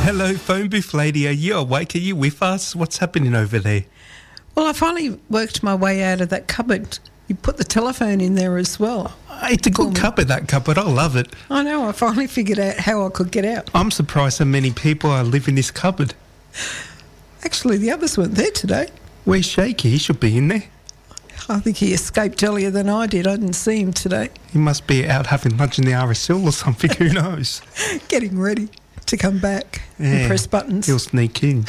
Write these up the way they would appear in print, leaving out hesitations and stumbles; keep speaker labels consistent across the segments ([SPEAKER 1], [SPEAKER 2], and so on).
[SPEAKER 1] Hello, phone booth lady. Are you awake? Are you with us? What's happening over there?
[SPEAKER 2] Well, I finally worked my way out of that cupboard. You put the telephone in there as well.
[SPEAKER 1] It's a good cupboard, that cupboard. I love it.
[SPEAKER 2] I know. I finally figured out how I could get out.
[SPEAKER 1] I'm surprised how many people live in this cupboard.
[SPEAKER 2] Actually, the others weren't there today.
[SPEAKER 1] Where's Shaky? He should be in there.
[SPEAKER 2] I think he escaped earlier than I did. I didn't see him today.
[SPEAKER 1] He must be out having lunch in the RSL or something. Who knows?
[SPEAKER 2] Getting ready to come back and press buttons.
[SPEAKER 1] He'll sneak in.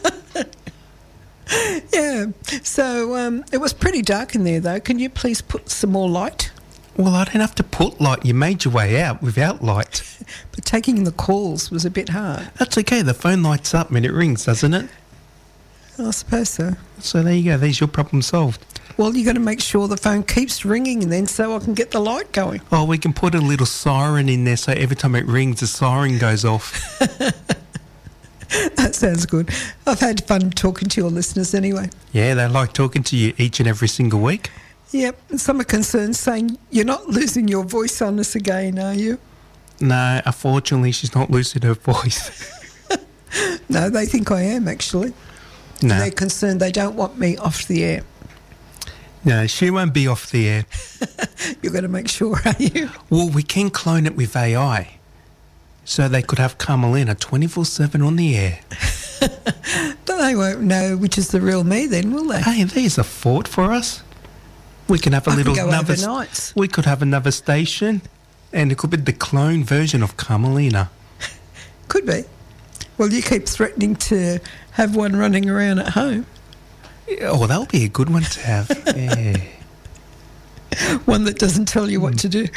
[SPEAKER 2] Yeah. So it was pretty dark in there, though. Can you please put some more light?
[SPEAKER 1] Well, I don't have to put light. You made your way out without light.
[SPEAKER 2] But taking the calls was a bit hard.
[SPEAKER 1] That's okay. The phone lights up when it rings, doesn't it?
[SPEAKER 2] I suppose so.
[SPEAKER 1] So there you go. There's your problem solved.
[SPEAKER 2] Well, you've got to make sure the phone keeps ringing and then so I can get the light going.
[SPEAKER 1] Oh, we can put a little siren in there so every time it rings, the siren goes off.
[SPEAKER 2] That sounds good. I've had fun talking to your listeners anyway.
[SPEAKER 1] Yeah, they like talking to you each and every single week.
[SPEAKER 2] Yep. And some are concerned saying you're not losing your voice on us again, are you?
[SPEAKER 1] No, unfortunately, she's not losing her voice.
[SPEAKER 2] No, they think I am, actually.
[SPEAKER 1] No.
[SPEAKER 2] They're concerned they don't want me off the air.
[SPEAKER 1] No, she won't be off the air.
[SPEAKER 2] You're going to make sure, are you?
[SPEAKER 1] Well, we can clone it with AI. So they could have Carmelina 24/7 on the air.
[SPEAKER 2] They won't know which is the real me then, will they?
[SPEAKER 1] Hey, there's a thought for us. We can have a
[SPEAKER 2] I
[SPEAKER 1] little
[SPEAKER 2] can go
[SPEAKER 1] another.
[SPEAKER 2] overnights.
[SPEAKER 1] We could have another station, and it could be the clone version of Carmelina.
[SPEAKER 2] Could be. Well, you keep threatening to have one running around at home.
[SPEAKER 1] Oh, that'll be a good one to have. Yeah.
[SPEAKER 2] One that doesn't tell you what to do.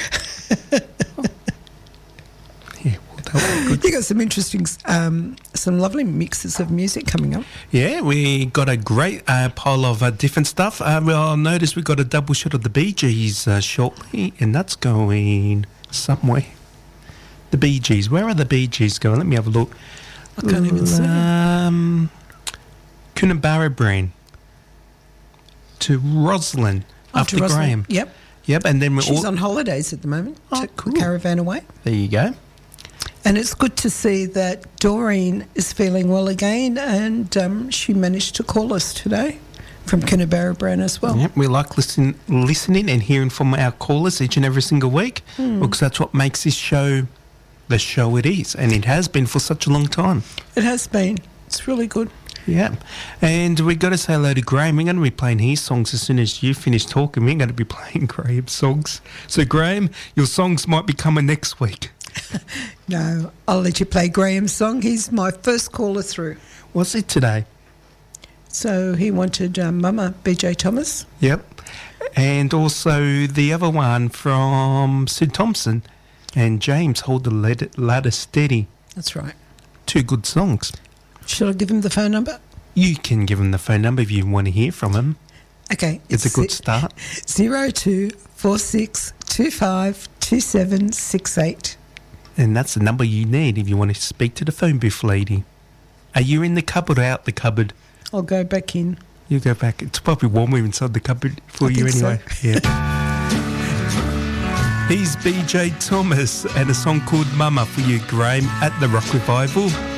[SPEAKER 1] Yeah, well, that'll be good.
[SPEAKER 2] You got some interesting, some lovely mixes of music coming up.
[SPEAKER 1] Yeah, we got a great pile of different stuff. Well, notice we got a double shot of the Bee Gees shortly, and that's going somewhere. The Bee Gees. Where are the Bee Gees going? Let me have a look.
[SPEAKER 2] I can't even see.
[SPEAKER 1] Coonabarra Brand to Roslyn after Graham.
[SPEAKER 2] Yep.
[SPEAKER 1] Yep, and then we're
[SPEAKER 2] She's on holidays at the moment.
[SPEAKER 1] Oh,
[SPEAKER 2] Took
[SPEAKER 1] cool.
[SPEAKER 2] the caravan away.
[SPEAKER 1] There you go.
[SPEAKER 2] And it's good to see that Doreen is feeling well again, and she managed to call us today from Coonabarra Brand as well.
[SPEAKER 1] Yep, we like listening and hearing from our callers each and every single week because that's what makes this show the show it is, and it has been for such a long time.
[SPEAKER 2] It has been. It's really good.
[SPEAKER 1] Yeah, and we've got to say hello to Graham. We're going to be playing his songs as soon as you finish talking. We're going to be playing Graham's songs. So, Graham, your songs might be coming next week.
[SPEAKER 2] No, I'll let you play Graham's song. He's my first caller through.
[SPEAKER 1] What's it today?
[SPEAKER 2] So he wanted Mama, BJ Thomas.
[SPEAKER 1] Yep. And also the other one from Sid Thompson and James, Hold the Ladder Steady.
[SPEAKER 2] That's right.
[SPEAKER 1] Two good songs.
[SPEAKER 2] Should I give him the phone number?
[SPEAKER 1] You can give him the phone number if you want to hear from him.
[SPEAKER 2] Okay.
[SPEAKER 1] It's a good start.
[SPEAKER 2] 0246252768.
[SPEAKER 1] And that's the number you need if you want to speak to the phone booth lady. Are you in the cupboard or out the cupboard?
[SPEAKER 2] I'll go back in.
[SPEAKER 1] You go back. It's probably warmer inside the cupboard for you anyway.
[SPEAKER 2] So.
[SPEAKER 1] Yeah. He's BJ Thomas and a song called Mama for you, Graham, at the Rock Revival.